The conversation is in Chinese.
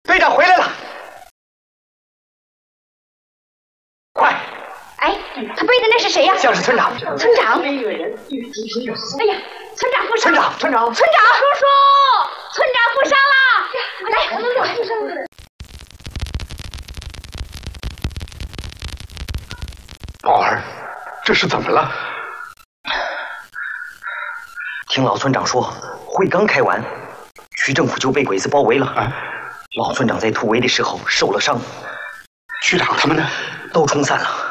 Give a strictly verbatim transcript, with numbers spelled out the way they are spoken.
队长回来了，快！ 哎，他背的那是谁呀？ 像是村长。 村长。哎呀，村长负伤！ 村长，村长， 村长，叔叔，村长负伤了！来，我们走。 宝儿，这是怎么了？ 听老村长说，会刚开完，区政府就被鬼子包围了。啊、老村长在突围的时候受了伤， 区长他们呢？ 都冲散了。